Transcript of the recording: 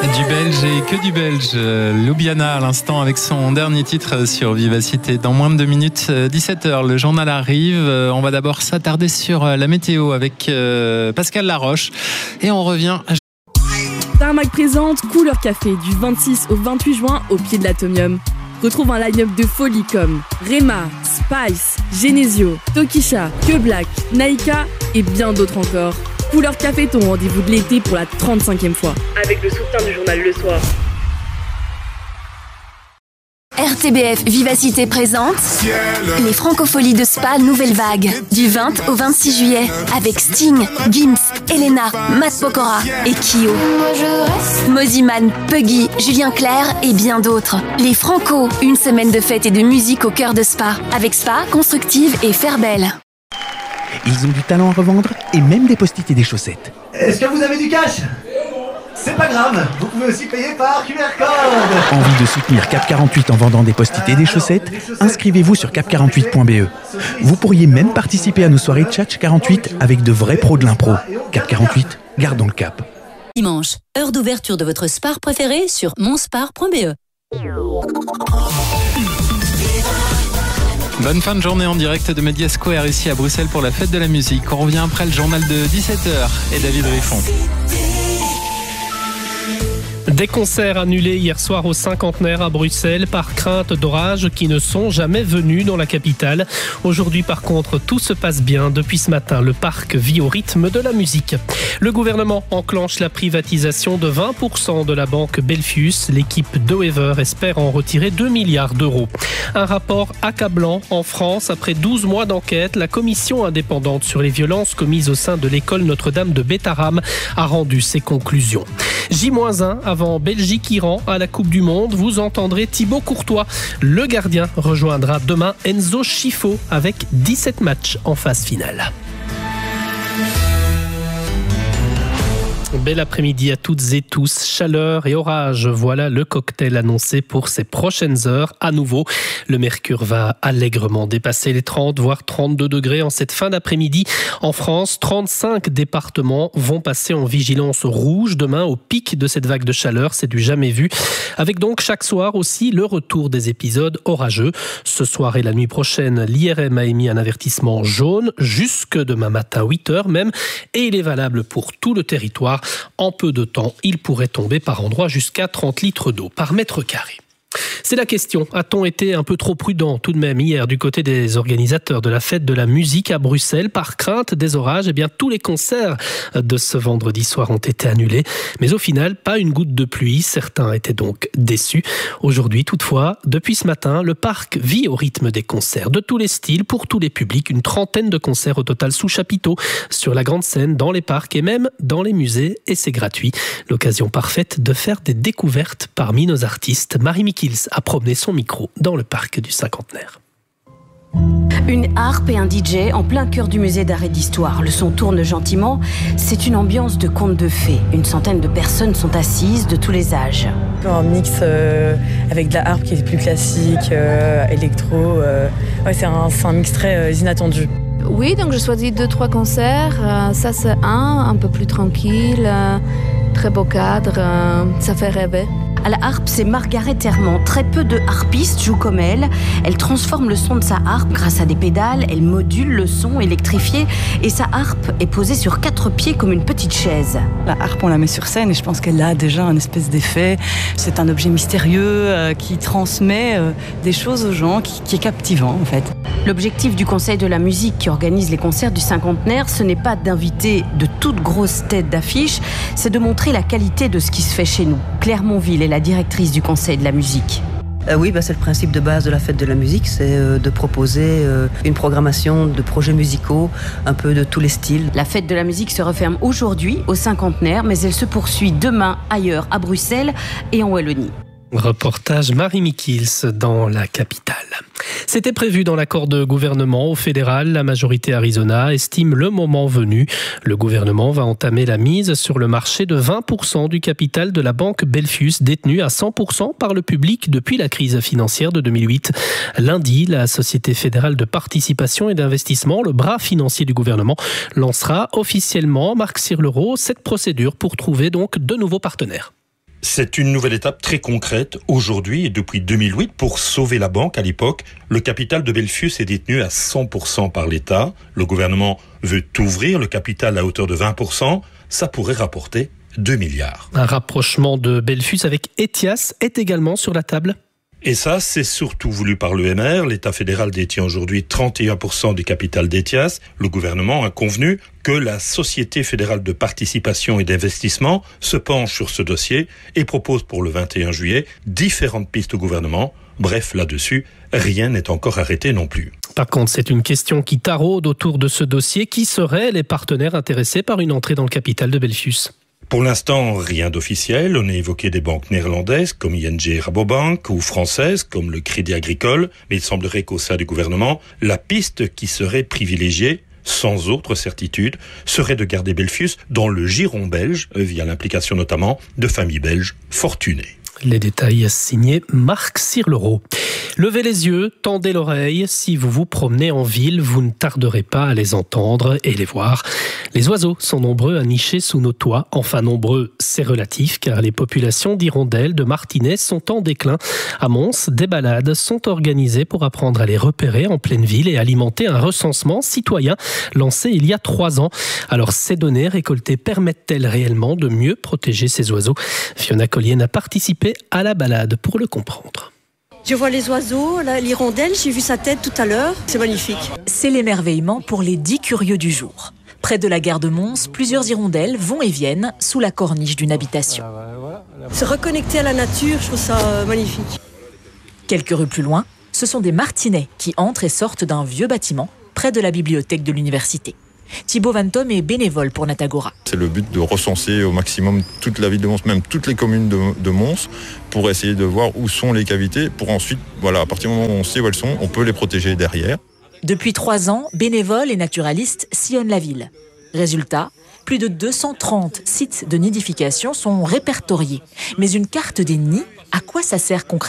Du belge et que du belge. Ljubljana à l'instant avec son dernier titre sur Vivacité. Dans moins de 2 minutes, 17h, le journal arrive. On va d'abord s'attarder sur la météo avec Pascal Laroche. Et on revient. Tarmac présente Couleur Café du 26 au 28 juin au pied de l'Atomium. Retrouve un line-up de folie comme Rema, Spice, Genesio, Tokisha, Que Black, Naika et bien d'autres encore. Couleur Café, ton rendez-vous de l'été pour la 35e fois. Avec le soutien du journal Le Soir. RTBF Vivacité présente les Francopholies de Spa Nouvelle Vague du 20 au 26 juillet avec Sting, Gims, Elena, Matt Pokora et Kyo. Moziman, Puggy, Julien Clerc et bien d'autres. Les Franco, une semaine de fête et de musique au cœur de Spa avec Spa, Constructive et Fairbelle. Ils ont du talent à revendre et même des post-it et des chaussettes. Est-ce que vous avez du cash ? C'est pas grave, vous pouvez aussi payer par QR code. Envie de soutenir Cap 48 en vendant des post-it et des chaussettes ? Inscrivez-vous sur cap48.be. Vous pourriez même participer à nos soirées Tchatch 48 avec de vrais pros de l'impro. Cap 48, gardons le cap. Dimanche, heure d'ouverture de votre spar préféré sur monspar.be. Bonne fin de journée en direct de Media Square ici à Bruxelles pour la fête de la musique. On revient après le journal de 17h et David Riffon. Des concerts annulés hier soir au Cinquantenaire à Bruxelles par crainte d'orages qui ne sont jamais venus dans la capitale. Aujourd'hui, par contre, tout se passe bien. Depuis ce matin, le parc vit au rythme de la musique. Le gouvernement enclenche la privatisation de 20% de la banque Belfius. L'équipe de Wever espère en retirer 2 milliards d'euros. Un rapport accablant en France. Après 12 mois d'enquête, la commission indépendante sur les violences commises au sein de l'école Notre-Dame de Bétharram a rendu ses conclusions. J-1 avant Belgique-Iran à la Coupe du Monde, vous entendrez Thibaut Courtois. Le gardien rejoindra demain Enzo Schifo avec 17 matchs en phase finale. Bel après-midi à toutes et tous. Chaleur et orage, voilà le cocktail annoncé pour ces prochaines heures. À nouveau, le mercure va allègrement dépasser les 30 voire 32 degrés en cette fin d'après-midi. En France, 35 départements vont passer en vigilance rouge demain au pic de cette vague de chaleur. C'est du jamais vu. Avec donc chaque soir aussi le retour des épisodes orageux. Ce soir et la nuit prochaine, l'IRM a émis un avertissement jaune jusque demain matin 8h même et il est valable pour tout le territoire. En peu de temps, il pourrait tomber par endroits jusqu'à 30 litres d'eau par mètre carré. C'est la question. A-t-on été un peu trop prudent tout de même hier du côté des organisateurs de la fête de la musique à Bruxelles par crainte des orages ? Eh bien, tous les concerts de ce vendredi soir ont été annulés. Mais au final, pas une goutte de pluie. Certains étaient donc déçus. Aujourd'hui, toutefois, depuis ce matin, le parc vit au rythme des concerts de tous les styles, pour tous les publics. Une trentaine de concerts au total sous chapiteau, sur la grande scène, dans les parcs et même dans les musées. Et c'est gratuit. L'occasion parfaite de faire des découvertes parmi nos artistes. Marie Mikils a promené son micro dans le parc du Cinquantenaire. Une harpe et un DJ en plein cœur du musée d'art et d'histoire. Le son tourne gentiment. C'est une ambiance de conte de fées. Une centaine de personnes sont assises de tous les âges. Un mix avec de la harpe qui est plus classique, électro. Ouais, c'est un mix très inattendu. Oui, donc j'ai choisi 2-3 concerts. Ça, c'est un peu plus tranquille, très beau cadre, ça fait rêver. À la harpe, c'est Margaret Herman. Très peu de harpistes jouent comme elle. Elle transforme le son de sa harpe grâce à des pédales. Elle module le son électrifié. Et sa harpe est posée sur 4 pieds comme une petite chaise. La harpe, on la met sur scène et je pense qu'elle a déjà un espèce d'effet. C'est un objet mystérieux qui transmet des choses aux gens, qui est captivant en fait. L'objectif du Conseil de la musique qui organise les concerts du Cinquantenaire, ce n'est pas d'inviter de toutes grosses têtes d'affiche, c'est de montrer la qualité de ce qui se fait chez nous. Claire Monville est la directrice du Conseil de la musique. Oui, c'est le principe de base de la fête de la musique, c'est de proposer une programmation de projets musicaux, un peu de tous les styles. La fête de la musique se referme aujourd'hui au Cinquantenaire, mais elle se poursuit demain ailleurs à Bruxelles et en Wallonie. Reportage Marie Mikils dans la capitale. C'était prévu dans l'accord de gouvernement. Au fédéral, la majorité Arizona estime le moment venu. Le gouvernement va entamer la mise sur le marché de 20% du capital de la banque Belfius, détenue à 100% par le public depuis la crise financière de 2008. Lundi, la Société fédérale de participation et d'investissement, le bras financier du gouvernement, lancera officiellement, Marc Sirlereau, cette procédure pour trouver donc de nouveaux partenaires. C'est une nouvelle étape très concrète aujourd'hui et depuis 2008 pour sauver la banque. À l'époque, le capital de Belfius est détenu à 100% par l'État. Le gouvernement veut ouvrir le capital à hauteur de 20%. Ça pourrait rapporter 2 milliards. Un rapprochement de Belfius avec Ethias est également sur la table. Et ça, c'est surtout voulu par l'EMR. L'État fédéral détient aujourd'hui 31% du capital d'Ethias. Le gouvernement a convenu que la Société fédérale de participation et d'investissement se penche sur ce dossier et propose pour le 21 juillet différentes pistes au gouvernement. Bref, là-dessus, rien n'est encore arrêté non plus. Par contre, c'est une question qui taraude autour de ce dossier. Qui seraient les partenaires intéressés par une entrée dans le capital de Belfius ? Pour l'instant, rien d'officiel. On a évoqué des banques néerlandaises comme ING et Rabobank ou françaises comme le Crédit Agricole. Mais il semblerait qu'au sein du gouvernement, la piste qui serait privilégiée, sans autre certitude, serait de garder Belfius dans le giron belge, via l'implication notamment de familles belges fortunées. Les détails signés Marc Sirlereau. Levez les yeux, tendez l'oreille. Si vous vous promenez en ville, vous ne tarderez pas à les entendre et les voir. Les oiseaux sont nombreux à nicher sous nos toits. Enfin nombreux, c'est relatif, car les populations d'hirondelles, de martinets sont en déclin. À Mons, des balades sont organisées pour apprendre à les repérer en pleine ville et alimenter un recensement citoyen lancé il y a 3 ans. Alors ces données récoltées permettent-elles réellement de mieux protéger ces oiseaux ? Fiona Collier a participé à la balade pour le comprendre. Je vois les oiseaux, l'hirondelle, j'ai vu sa tête tout à l'heure, c'est magnifique. C'est l'émerveillement pour les 10 curieux du jour. Près de la gare de Mons, plusieurs hirondelles vont et viennent sous la corniche d'une habitation. Se reconnecter à la nature, je trouve ça magnifique. Quelques rues plus loin, ce sont des martinets qui entrent et sortent d'un vieux bâtiment près de la bibliothèque de l'université. Thibaut Vantom est bénévole pour Natagora. C'est le but de recenser au maximum toute la ville de Mons, même toutes les communes de Mons, pour essayer de voir où sont les cavités, pour ensuite, à partir du moment où on sait où elles sont, on peut les protéger derrière. Depuis 3 ans, bénévoles et naturalistes sillonnent la ville. Résultat, plus de 230 sites de nidification sont répertoriés. Mais une carte des nids, à quoi ça sert concrètement ?